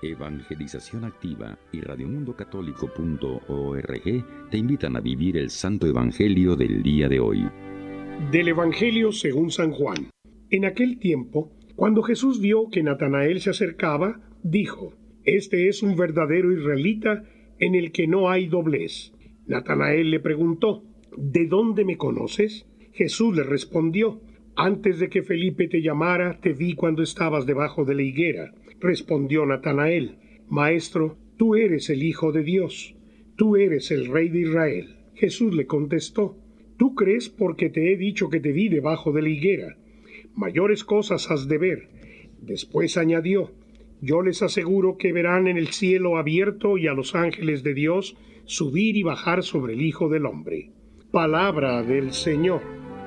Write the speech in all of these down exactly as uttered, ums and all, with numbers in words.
Evangelización Activa y radio mundo católico punto org te invitan a vivir el Santo Evangelio del día de hoy. Del Evangelio según San Juan. En aquel tiempo, cuando Jesús vio que Natanael se acercaba, dijo: Este es un verdadero israelita en el que no hay doblez. Natanael le preguntó: ¿De dónde me conoces? Jesús le respondió: Antes de que Felipe te llamara, te vi cuando estabas debajo de la higuera. Respondió Natanael: Maestro, tú eres el Hijo de Dios, tú eres el Rey de Israel. Jesús le contestó: Tú crees porque te he dicho que te vi debajo de la higuera. Mayores cosas has de ver. Después añadió: Yo les aseguro que verán en el cielo abierto y a los ángeles de Dios subir y bajar sobre el Hijo del Hombre. Palabra del Señor.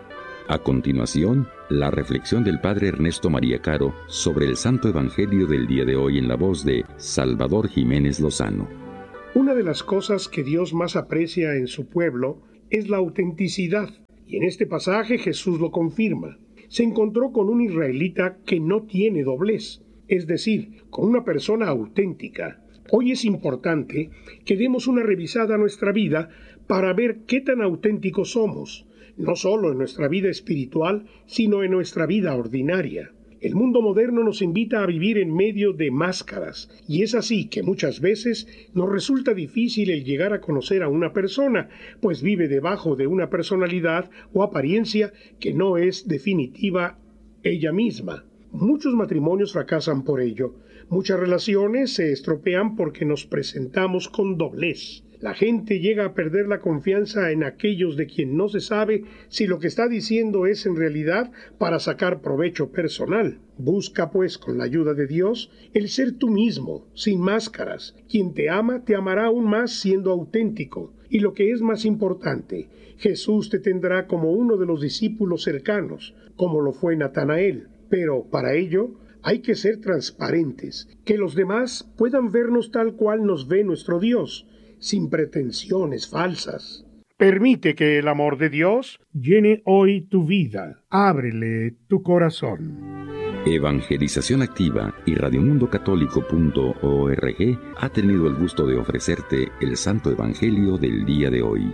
A continuación, la reflexión del Padre Ernesto María Caro sobre el Santo Evangelio del día de hoy en la voz de Salvador Jiménez Lozano. Una de las cosas que Dios más aprecia en su pueblo es la autenticidad, y en este pasaje Jesús lo confirma. Se encontró con un israelita que no tiene doblez, es decir, con una persona auténtica. Hoy es importante que demos una revisada a nuestra vida para ver qué tan auténticos somos, no solo en nuestra vida espiritual, sino en nuestra vida ordinaria. El mundo moderno nos invita a vivir en medio de máscaras, y es así que muchas veces nos resulta difícil el llegar a conocer a una persona, pues vive debajo de una personalidad o apariencia que no es definitiva ella misma. Muchos matrimonios fracasan por ello. Muchas relaciones se estropean porque nos presentamos con doblez. La gente llega a perder la confianza en aquellos de quien no se sabe si lo que está diciendo es en realidad para sacar provecho personal. Busca, pues, con la ayuda de Dios, el ser tú mismo, sin máscaras. Quien te ama, te amará aún más siendo auténtico. Y lo que es más importante, Jesús te tendrá como uno de los discípulos cercanos, como lo fue Natanael. Pero, para ello, hay que ser transparentes, que los demás puedan vernos tal cual nos ve nuestro Dios, sin pretensiones falsas. Permite que el amor de Dios llene hoy tu vida. Ábrele tu corazón. Evangelización Activa y radio mundo católico punto org ha tenido el gusto de ofrecerte el Santo Evangelio del día de hoy.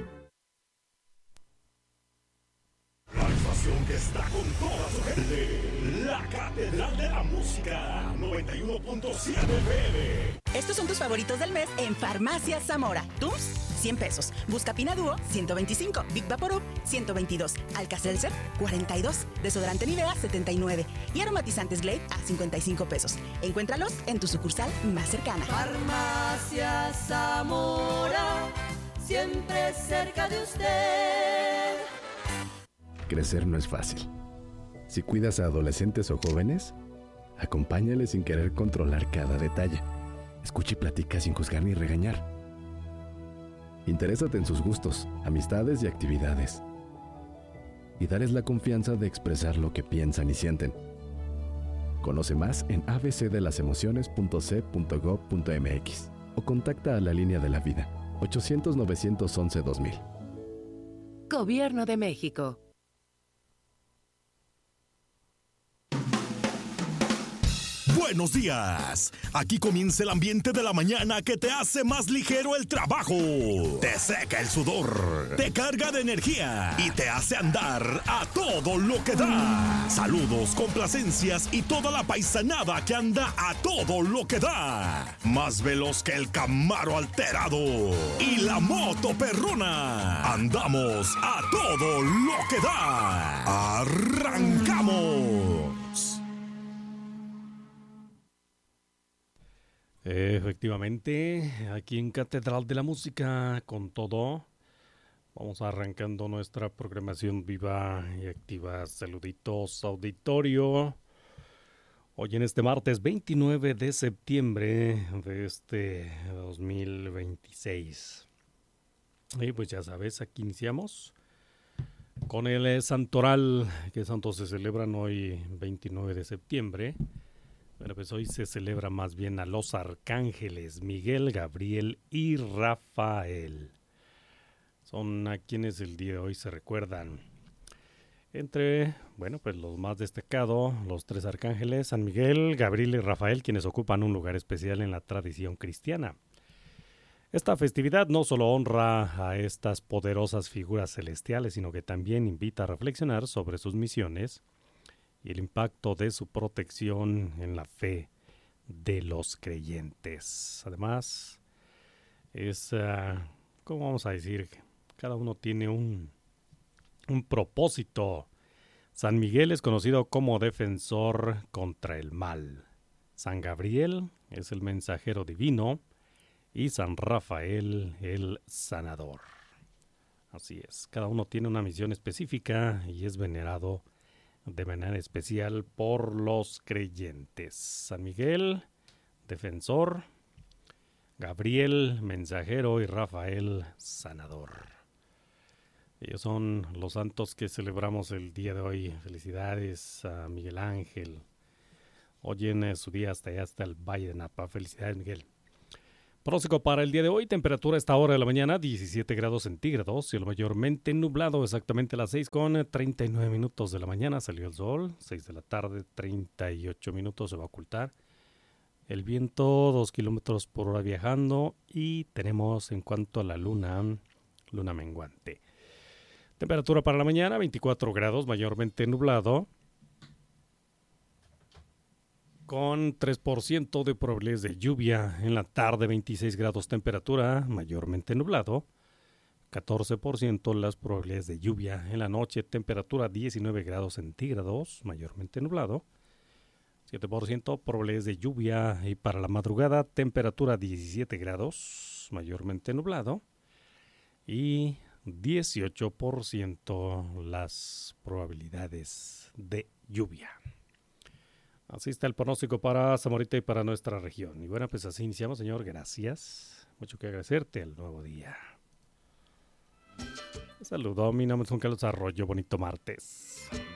La estación que está con toda su gente, la Catedral de la Música, noventa y uno punto siete F M. Estos son tus favoritos del mes en Farmacia Zamora. Tums, cien pesos. Buscapina Dúo, ciento veinticinco. Big Vaporub, ciento veintidós. Alka-Seltzer, cuarenta y dos. Desodorante Nivea, setenta y nueve. Y aromatizantes Glade a cincuenta y cinco pesos. Encuéntralos en tu sucursal más cercana. Farmacia Zamora, siempre cerca de usted. Crecer no es fácil. Si cuidas a adolescentes o jóvenes, acompáñales sin querer controlar cada detalle. Escucha y platica sin juzgar ni regañar. Interésate en sus gustos, amistades y actividades. Y dales la confianza de expresar lo que piensan y sienten. Conoce más en a b c de las emociones punto c punto gob punto m x o contacta a la línea de la vida ochocientos, novecientos once, dos mil. Gobierno de México. Buenos días. Aquí comienza el ambiente de la mañana que te hace más ligero el trabajo. Te seca el sudor, te carga de energía y te hace andar a todo lo que da. Saludos, complacencias y toda la paisanada que anda a todo lo que da. Más veloz que el Camaro alterado y la moto perrona. Andamos a todo lo que da. Arrancamos. Efectivamente, aquí en Catedral de la Música, con todo, vamos arrancando nuestra programación viva y activa. Saluditos, auditorio. Hoy en este martes veintinueve de septiembre de este dos mil veintiséis. Y pues ya sabes, aquí iniciamos con el Santoral, que santos se celebran hoy veintinueve de septiembre. Bueno, pues hoy se celebra más bien a los arcángeles Miguel, Gabriel y Rafael. Son a quienes el día de hoy se recuerdan. Entre, bueno, pues los más destacados, los tres arcángeles, San Miguel, Gabriel y Rafael, quienes ocupan un lugar especial en la tradición cristiana. Esta festividad no solo honra a estas poderosas figuras celestiales, sino que también invita a reflexionar sobre sus misiones y el impacto de su protección en la fe de los creyentes. Además, es, uh, ¿cómo vamos a decir? Cada uno tiene un... un propósito. San Miguel es conocido como defensor contra el mal. San Gabriel es el mensajero divino y San Rafael el sanador. Así es, cada uno tiene una misión específica y es venerado de manera especial por los creyentes. San Miguel, defensor, Gabriel, mensajero y Rafael, sanador. Ellos son los santos que celebramos el día de hoy. Felicidades a Miguel Ángel. Hoy en su día hasta allá, hasta el Valle de Napa. Felicidades, Miguel. Pronóstico para el día de hoy. Temperatura a esta hora de la mañana, diecisiete grados centígrados. Cielo mayormente nublado, exactamente a las seis con treinta y nueve minutos de la mañana. Salió el sol. seis de la tarde, treinta y ocho minutos. Se va a ocultar. El viento, dos kilómetros por hora viajando. Y tenemos en cuanto a la luna, luna menguante. Temperatura para la mañana, veinticuatro grados, mayormente nublado, con tres por ciento de probabilidades de lluvia. En la tarde, veintiséis grados, temperatura, mayormente nublado, catorce por ciento las probabilidades de lluvia. En la noche, temperatura diecinueve grados centígrados, mayormente nublado, siete por ciento probabilidades de lluvia. Y para la madrugada, temperatura diecisiete grados, mayormente nublado, y dieciocho por ciento las probabilidades de lluvia. Así está el pronóstico para Zamorita y para nuestra región. Y bueno, pues así iniciamos, señor. Gracias. Mucho que agradecerte el nuevo día. Saludos, mi nombre es Juan Carlos Arroyo. Bonito martes.